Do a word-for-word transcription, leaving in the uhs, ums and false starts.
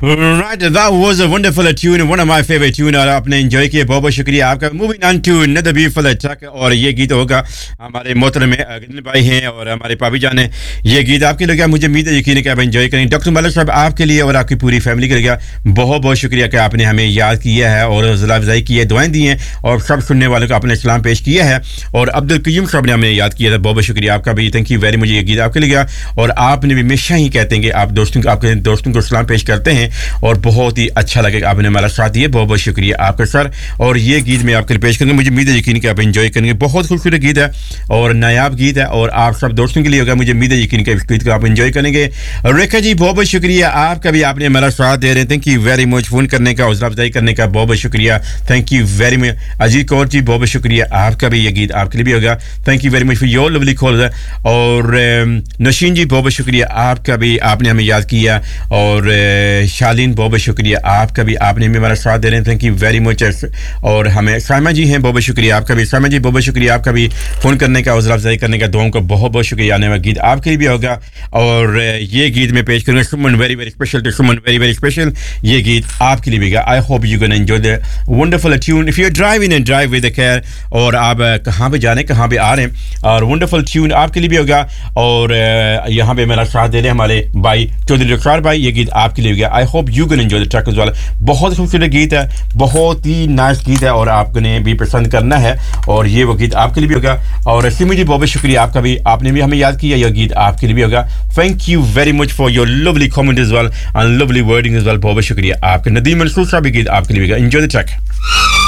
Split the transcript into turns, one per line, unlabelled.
Right, that was a wonderful tune, one of my favorite tune और आपने enjoy किया, बहुत बहुत शुक्रिया आपका. Moving on to another beautiful track और ये गीत होगा हमारे मोहतरम अगन भाई हैं और हमारे पापी जान हैं. ये गीत आपके लिए, मुझे उम्मीद है यकीन है कि आप enjoy करेंगे. डॉक्टर मलिक साहब आपके लिए और आपकी पूरी फैमिली के लिए बहुत बहुत शुक्रिया कि आपने हमें याद किया है और हौसला अफजाई की है, दुआएं दी हैं और सब सुनने वालों को आपने सलाम पेश किया है. और अब्दुल कयूम साहब ने हमें याद किया था, बहुत बहुत शुक्रिया आपका भी. Thank you very much. ये गीत आपके लिए और आपने भी हमेशा ही कहते हैं कि आप दोस्तों को आपके दोस्तों को सलाम पेश करते हैं और बहुत ही अच्छा लगेगा आपने हमारा साथ दिया. बहुत बहुत शुक्रिया आपका सर. और ये गीत मैं आपके लिए पेश करूंगा, मुझे उम्मीद है यकीन कि आप एंजॉय करेंगे. बहुत खूबसूरत गीत है और नायाब गीत है और आप सब दोस्तों के लिए होगा, मुझे उम्मीद है यकीन कि इस गीत को आप एंजॉय करेंगे. रेखा जी बहुत बहुत शुक्रिया आपका भी, आपने हमारा साथ दे रहे हैं. Thank you very much. Phone करने का, हौसला अफजाई करने का बहुत बहुत शुक्रिया. Thank you very much. Ajit Kaur ji बहुत बहुत शुक्रिया आपका भी, ये गीत आपके लिए भी होगा. Thank you very much for your lovely call. और नशीन जी बहुत बहुत शुक्रिया आपका भी, आपने हमें याद किया. और शालीन बहुत बहुत शुक्रिया आपका भी, आपने भी हमारा साथ दे रहे हैं. Thank you very much. और हमें साइमा जी हैं, बहुत बहुत शुक्रिया आपका भी. साइमा जी बहुत बहुत शुक्रिया आपका भी, फ़ोन करने का, हौसला अफजाई करने का, दुआओं का बहुत बहुत शुक्रिया. आने वाला गीत आपके लिए भी होगा और ये गीत मैं पेश करूँगा, someone very very special to someone very very special. ये गीत आपके लिए भी होगा. I hope you gonna enjoy the wonderful tune. If you are driving and drive with care, और आप कहाँ पे जा रहे हैं, कहाँ पे आ रहे हैं, और वंडरफुल ट्यून आपके लिए भी होगा. और यहाँ पे मेरा साथ दे रहे हैं हमारे भाई चौधरी रखसार भाई, ये गीत आपके लिए होगा. I hope you gonna enjoy the track as well. बहुत खूबसूरत गीत है, बहुत ही नाइस गीत है और आपने भी पसंद करना है और ये वो गीत आपके लिए भी होगा. और सिमी जी बहुत बहुत शुक्रिया आपका भी, आपने भी हमें याद किया, यह गीत आपके लिए भी होगा. Thank you very much for your lovely comment as well and lovely wording as well. बहुत बहुत शुक्रिया आपका. नदीम मंसूर साहब, ये गीत आपके लिए भी होगा. Enjoy the track.